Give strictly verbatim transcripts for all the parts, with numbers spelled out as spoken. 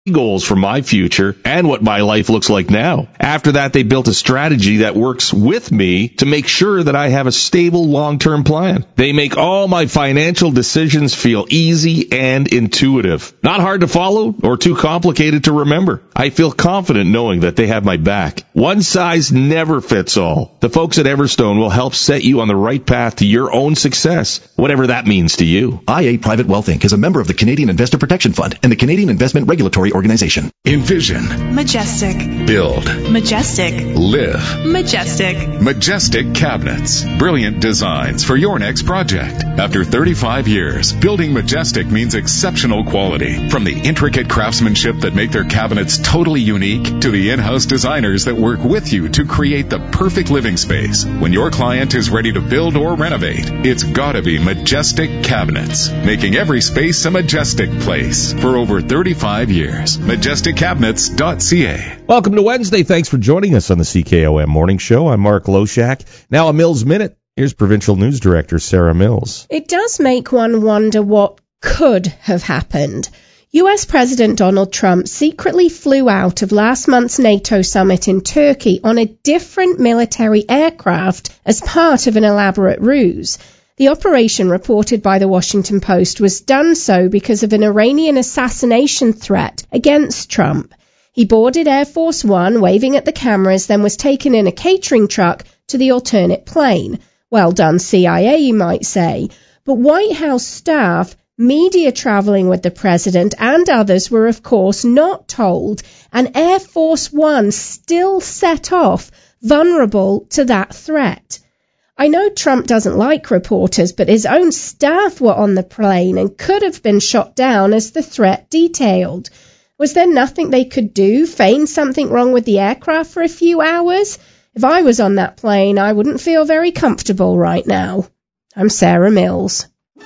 goals for my future and what my life looks like now. After that, they built a strategy that works with me to make sure that I have a stable long-term plan. They make all my financial decisions feel easy and intuitive. Not hard to follow or too complicated to remember. I feel confident knowing that they have my back. One size never fits all. The folks at Everstone will help set you on the right path to your own success, whatever that means to you. I A Private Wealth Incorporated is a member of the Canadian Investor Protection Fund and the Canadian Investment Regulatory Organization. Envision. Majestic. Build. Majestic. Live. Majestic. Majestic Cabinets. Brilliant designs for your next project. After thirty-five years, building Majestic means exceptional quality. From the intricate craftsmanship that make their cabinets totally unique to the in-house designers that work with you to create the perfect living space. When your client is ready to build or renovate, it's gotta be Majestic Cabinets, making every space a majestic place for over thirty-five years. majestic cabinets dot c a. Welcome to Wednesday. Thanks for joining us on the C K O M Morning Show. I'm Mark Loshak. Now a Mills Minute. Here's Provincial News Director Sarah Mills. It does make one wonder what could have happened. U S President Donald Trump secretly flew out of last month's NATO summit in Turkey on a different military aircraft as part of an elaborate ruse. The operation, reported by the Washington Post, was done so because of an Iranian assassination threat against Trump. He boarded Air Force One, waving at the cameras, then was taken in a catering truck to the alternate plane. Well done, C I A, you might say. But White House staff, media traveling with the president, and others were, of course, not told, and Air Force One still set off, vulnerable to that threat. I know Trump doesn't like reporters, but his own staff were on the plane and could have been shot down as the threat detailed. Was there nothing they could do, feign something wrong with the aircraft for a few hours? If I was on that plane, I wouldn't feel very comfortable right now. I'm Sarah Mills.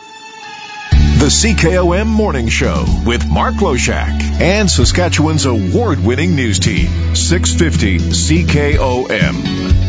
The C K O M Morning Show with Mark Loshak and Saskatchewan's award-winning news team, six fifty C K O M.